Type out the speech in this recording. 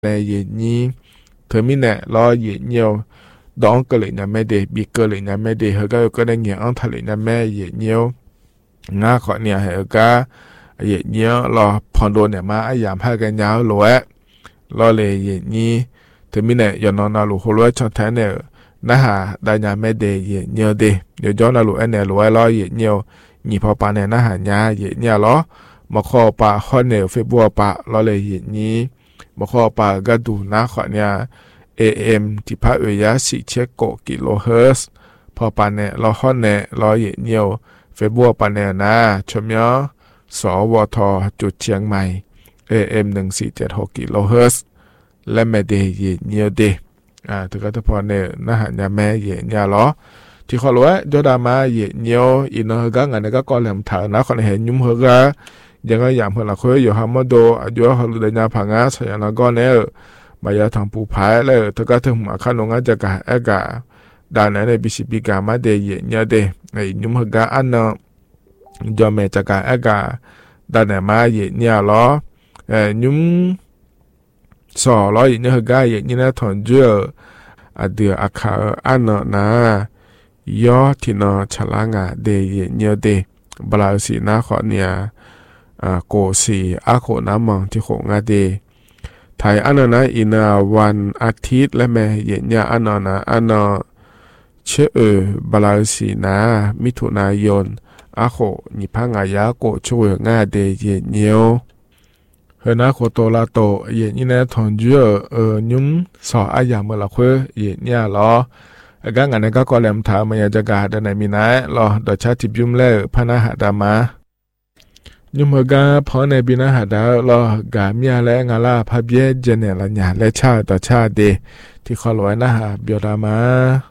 này gì nhỉ thứ mình nè lo gì nhiều đón cái lệnh nhà mẹ để bị cái lệnh nhà mẹ để hơi cái đang nhận ông thay lệnh nhà mẹ gì nhiều ngã khỏi nhà hơi cái gì nhiều lo phòn đồ này mà ai giảm hai cái nhau lúa lo lệ gì nhỉ thứ mình nè giờ nó nào lúa hồ lúa cho thế này nãy hà đại nhà mẹ để gì nhiều đi giờ cho nó lúa anh này lúa lo gì nhiều nhị phò bà này nãy hà nhà gì nhiều lo mà kho bà hơn này phải bùa bà lo lệ gì nhỉ mà kho bà cái đủ nãy khỏi nhà AM ที่ภาคเอยา4เชโกกิโลเฮิรตซ์พอปานเนรอฮอนเนรอเยเนียวเฟบัวปานเนนะชมยอสวทจุดเชียงใหม่ AM 1476กิโลเฮิรตซ์และแม่เดเยเนียวเดถึงก็จะพอเนนะหันยาแม่เยเนียรอที่ขอรู้ว่าจอดามาเยเนียวอินเนอร์ก็งานก็ก่อนแหลมถานะคนเห็นยุ่มเฮก็ยังก็ยามเพิ่นละคุยอยู่ฮามโดอายุฮอลุเดญาพังาสยานะก็เนมายาทางปูพายเลยถ้าก็ถึงมาขนงอาจจะกะเอกะดานในบิสิบิกามาเดยเนี่ยเดไอ้ยุ่มหกะอันเนาะจอมเมจะกะเอกะดานมาเยเนี่ยล้อยุ่มสอล้อเนี่ยหกะเยเนี่ยนะถอนเจืออเดืออาคาอันเนาะนะยอที่เนาะฉลางะเดยเนี่ยเดบลาสีนาขอเนี่ยโกสีอาโคน้ำมังที่โคงาเดไทยอันนั้นอินาวันอาทิตย์และแม่เย็นยาอันนั้นอันนั้นเชื่อบาลาสีนามิถุนายนอาโคนิพังอายาโกช่วยง่ายเดเย็นเนียวเฮนาโคโตลาโตเย็นนี่นะทอนเจือยุ่มสออายาเมื่อละคุยเย็นเนี่ยรอก็งานนั้นก็แหลมถามมายาจะกาดในมีนายรอดชาติบิยุมเล่พนาหาดามายุ่งกาพอในบินาหาดาลอกามีอะไรงาลาพะเบียเจเนลัญญาและชาต่อชาเดที่ขอรวยนะฮะเบียดามา